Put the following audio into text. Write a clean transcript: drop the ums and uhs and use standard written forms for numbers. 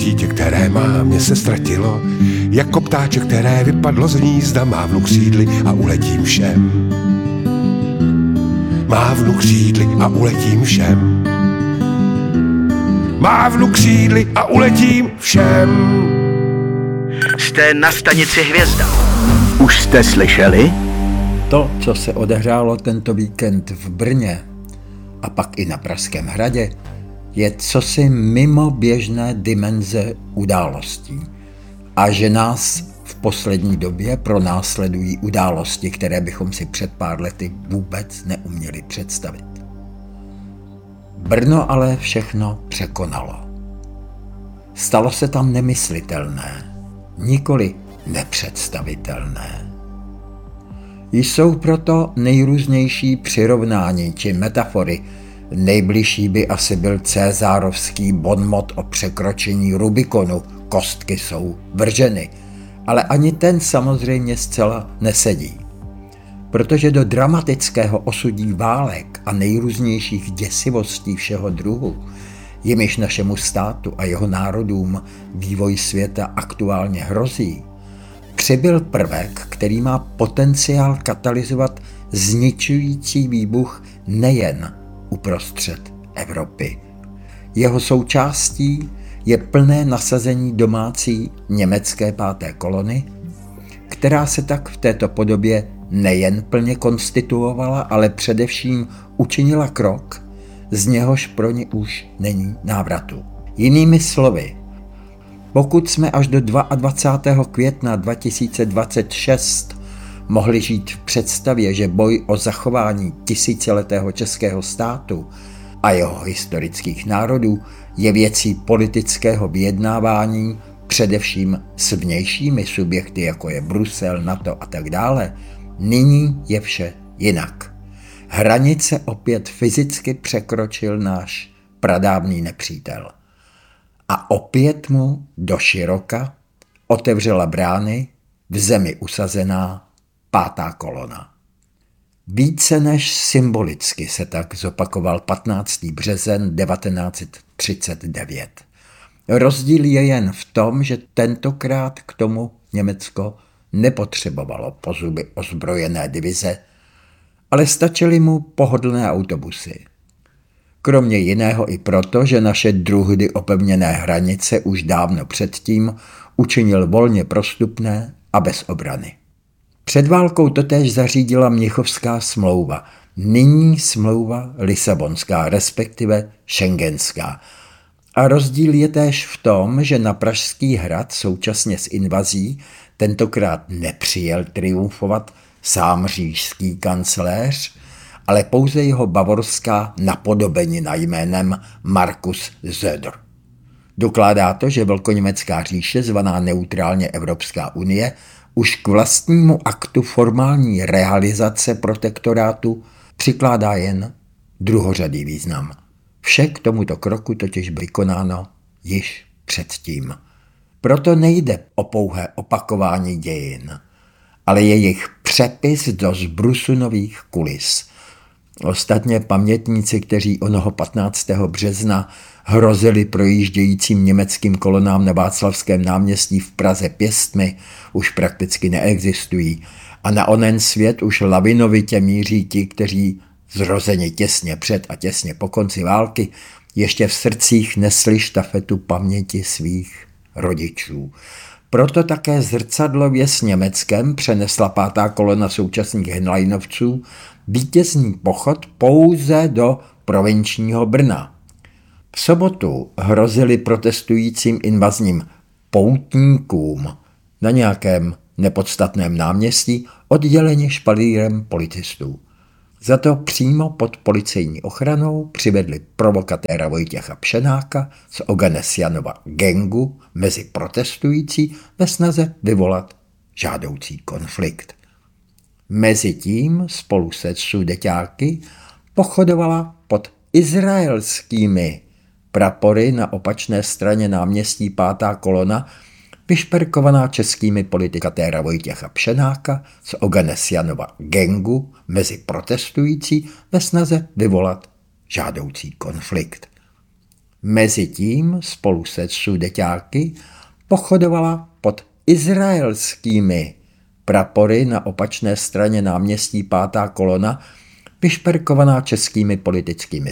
dítě, které má, mě se ztratilo, jako ptáček, které vypadlo z hnízda, mávnu křídly a uletím všem. Mávnu křídly a uletím všem. Mávnu křídly a uletím všem. Jste na stanici Hvězda. Už jste slyšeli? To, co se odehrálo tento víkend v Brně a pak i na Pražském hradě, je cosi mimo běžné dimenze událostí. A že nás v poslední době pronásledují události, které bychom si před pár lety vůbec neuměli představit. Brno ale všechno překonalo. Stalo se tam nemyslitelné, nikoli nepředstavitelné. Jsou proto nejrůznější přirovnání či metafory. Nejbližší by asi byl cézárovský bonmot o překročení Rubikonu, kostky jsou vrženy, ale ani ten samozřejmě zcela nesedí. Protože do dramatického osudí válek a nejrůznějších děsivostí všeho druhu, jimiž našemu státu a jeho národům vývoj světa aktuálně hrozí, přibyl prvek, který má potenciál katalyzovat zničující výbuch nejen uprostřed Evropy. Jeho součástí je plné nasazení domácí německé 5. kolony, která se tak v této podobě nejen plně konstituovala, ale především učinila krok, z něhož pro ně už není návratu. Jinými slovy, pokud jsme až do 22. května 2026 mohli žít v představě, že boj o zachování tisíciletého českého státu a jeho historických národů je věcí politického vyjednávání, především s vnějšími subjekty, jako je Brusel, NATO a tak dále, nyní je vše jinak. Hranice opět fyzicky překročil náš pradávný nepřítel. A opět mu doširoka otevřela brány v zemi usazená 5. kolona. Více než symbolicky se tak zopakoval 15. březen 1939. Rozdíl je jen v tom, že tentokrát k tomu Německo nepotřebovalo po zuby ozbrojené divize, ale stačily mu pohodlné autobusy. Kromě jiného i proto, že naše druhdy opevněné hranice už dávno předtím učinil volně prostupné a bez obrany. Před válkou totéž zařídila Mnichovská smlouva, nyní smlouva Lisabonská, respektive Schengenská. A rozdíl je též v tom, že na Pražský hrad současně s invazí tentokrát nepřijel triumfovat sám říšský kancléř, ale pouze jeho bavorská napodobenina jménem Markus Söder. Dokládá to, že velkoněmecká říše, zvaná neutrálně Evropská unie, už k vlastnímu aktu formální realizace protektorátu přikládá jen druhořadý význam. Vše k tomuto kroku totiž bylo vykonáno již předtím. Proto nejde o pouhé opakování dějin, ale jejich přepis do zbrusu nových kulis. Ostatně pamětníci, kteří onoho 15. března hrozili projíždějícím německým kolonám na Václavském náměstí v Praze pěstmi, už prakticky neexistují a na onen svět už lavinovitě míří ti, kteří zrozeni těsně před a těsně po konci války ještě v srdcích nesli štafetu paměti svých rodičů. Proto také zrcadlově s Německem přenesla 5. kolona současných henleinovců vítězný pochod pouze do provinčního Brna. V sobotu hrozili protestujícím invazním poutníkům na nějakém nepodstatném náměstí odděleně špalírem policistů. Za to přímo pod policejní ochranou přivedli provokatéra Vojtěcha Pšenáka z Oganesjanova gangu mezi protestující ve snaze vyvolat žádoucí konflikt. Mezitím spolu se sudeťáky pochodovala pod izraelskými prapory na opačné straně náměstí 5. kolona, vyšperkovaná českými politikatéra Vojtěcha Pšenáka z Oganesjanova gangu mezi protestující ve snaze vyvolat žádoucí konflikt. Mezitím spolu se sudeťáky pochodovala pod izraelskými prapory na opačné straně náměstí 5. kolona, vyšperkovaná českými politickými